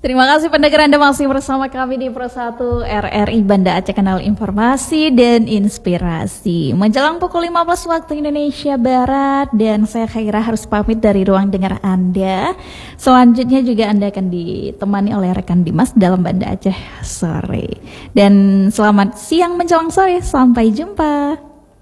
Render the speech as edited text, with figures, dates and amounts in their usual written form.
Terima kasih pendengar, Anda masih bersama kami di Pro 1 RRI Banda Aceh, kanal informasi dan inspirasi. Menjelang pukul 15 waktu Indonesia Barat, dan saya Khaira harus pamit dari ruang dengar Anda. Selanjutnya juga Anda akan ditemani oleh rekan Dimas dalam Banda Aceh sore. Dan selamat siang menjelang sore, sampai jumpa.